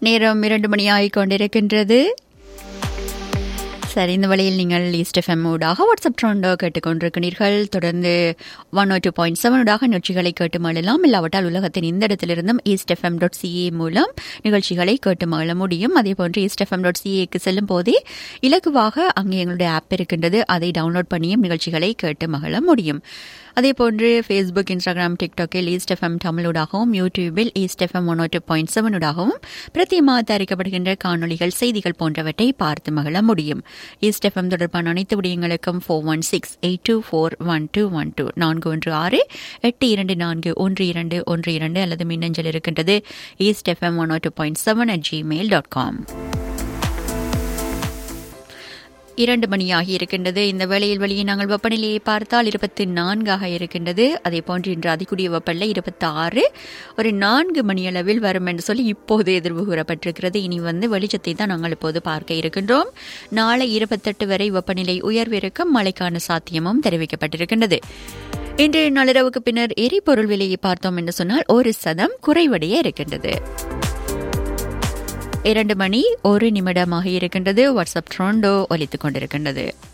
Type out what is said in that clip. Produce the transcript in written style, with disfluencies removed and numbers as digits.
நேரம் 2 மணி ஆகிக் கொண்டிருக்கின்றது. சரி, இந்த வழியில் நீங்கள் ஈஸ்ட் எஃப்எம் ஊடாக வாட்ஸ்அப் ட்ரெண்டோ கேட்டுக்கொண்டிருக்கிறீர்கள். தொடர்ந்து 102.7 ஊடாக நிகழ்ச்சிகளை கேட்டு மழலாம். இல்லாவிட்டால் உலகத்தின் இந்த இடத்திலிருந்தும் eastfm.ca மூலம் நிகழ்ச்சிகளை கேட்டு மழ முடியும். அதேபோன்று eastfm.ca செல்லும் போதே இலகுவாக அங்கே எங்களுடைய ஆப் இருக்கின்றது. அதை டவுன்லோட் பண்ணியும் நிகழ்ச்சிகளை கேட்டு மகிழ முடியும். அதேபோன்று ஃபேஸ்புக், இன்ஸ்டாகிராம், டிக்டாக்கில் ஈஸ்ட் எஃப்எம் தமிழூடாகவும், யூடியூபில் ஈஸ்ட் எஃப்எம் 102.7 ஊடாகவும் பிரத்தியமாக தயாரிக்கப்படுகின்ற காணொலிகள், செய்திகள் போன்றவற்றை பார்த்து மகிழ முடியும். ஈஸ்ட் எஃப்எம் தொடர்பான அனைத்து விடயங்களுக்கும் 4168241212 416-824-1212 அல்லது மின்னஞ்சல் இருக்கின்றது eastfm102.7@gmail.com. 2 மணியாகி இருக்கின்றது. இந்த வேளையில் வெளியே நாங்கள் வெப்பநிலையை பார்த்தால் 24 இருக்கின்றது. அதேபோன்று இன்று அதிகூடிய வெப்பநிலை 26, ஒரு 4 மணியளவில் வரும் என்று சொல்லி இப்போது எதிர்வு கூறப்பட்டிருக்கிறது. இனி வெளிச்சத்தை தான் நாங்கள் இப்போது பார்க்க இருக்கின்றோம். நாளை 28 வரை வெப்பநிலை உயர்விருக்கும், மழைக்கான சாத்தியமும் தெரிவிக்கப்பட்டிருக்கின்றது. இன்று நள்ளிரவுக்கு பின்னர் எரிபொருள் விலையை பார்த்தோம் என்று சொன்னால் 1% குறைவடைய இருக்கின்றது. 2 மணி 1 நிமிடமாக இருக்கின்றது. வாட்ஸ்அப் ட்ரெண்டோ ஒலித்துக் கொண்டிருக்கின்றது.